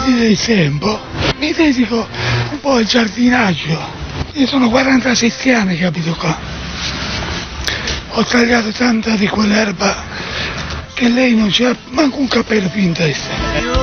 partita di tempo mi dedico un po' al giardinaggio. Io sono 47 anni che abito qua. Ho tagliato tanta di quell'erba che lei non c'ha manco un capello più in testa.